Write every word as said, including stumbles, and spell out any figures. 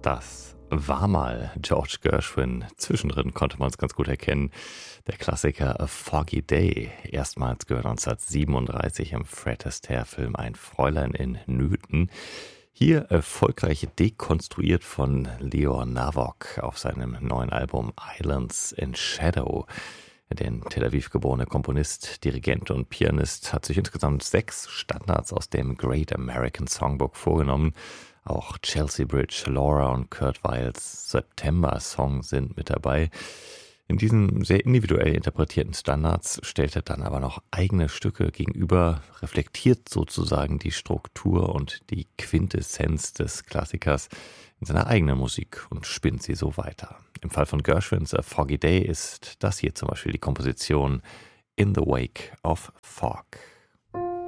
Das war mal George Gershwin. Zwischendrin konnte man es ganz gut erkennen. Der Klassiker A Foggy Day, erstmals gehört neunzehnhundertsiebenunddreißig im Fred Astaire-Film Ein Fräulein in Nöten. Hier erfolgreich dekonstruiert von Leo Navok auf seinem neuen Album Islands in Shadow. Der in Tel Aviv geborene Komponist, Dirigent und Pianist hat sich insgesamt sechs Standards aus dem Great American Songbook vorgenommen. Auch Chelsea Bridge, Laura und Kurt Weils September-Song sind mit dabei. In diesen sehr individuell interpretierten Standards stellt er dann aber noch eigene Stücke gegenüber, reflektiert sozusagen die Struktur und die Quintessenz des Klassikers in seiner eigenen Musik und spinnt sie so weiter. Im Fall von Gershwins A Foggy Day ist das hier zum Beispiel die Komposition In the Wake of Fog.